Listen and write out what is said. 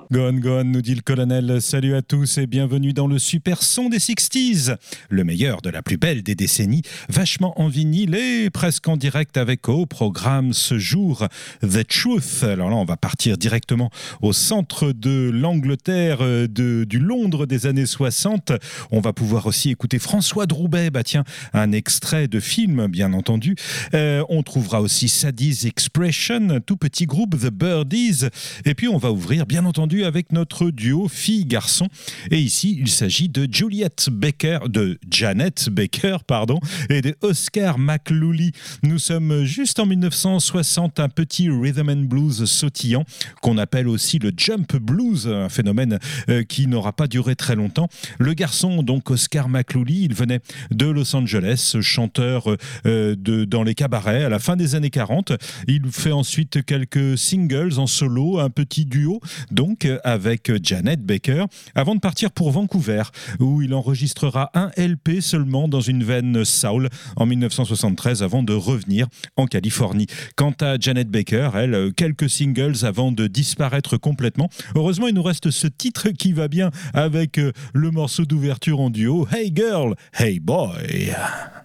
Gone, gone, nous dit le colonel. Salut à tous et bienvenue dans le super son des 60s. Le meilleur de la plus belle des décennies, vachement en vinyle et presque en direct avec au programme ce jour The Truth. Alors là, on va partir directement au centre de l'Angleterre, du Londres des années 60. On va pouvoir aussi écouter François Droubet, un extrait de film, bien entendu. On trouvera aussi Sadie's Expression, tout petit groupe The Birdies. Et puis, on va ouvrir, bien entendu, avec notre duo fille-garçon. Et ici, il s'agit de Janet Baker, et de Oscar McLooley. Nous sommes juste en 1960, un petit rhythm and blues sautillant qu'on appelle aussi le jump blues, un phénomène qui n'aura pas duré très longtemps. Le garçon, donc Oscar McLooley, il venait de Los Angeles, chanteur dans les cabarets à la fin des années 40. Il fait ensuite quelques singles en solo, un petit duo, donc avec Janet Baker, avant de partir pour Vancouver, où il enregistrera un LP seulement dans une veine soul en 1973 avant de revenir en Californie. Quant à Janet Baker, elle, quelques singles avant de disparaître complètement. Heureusement, il nous reste ce titre qui va bien avec le morceau d'ouverture en duo, Hey Girl, Hey Boy.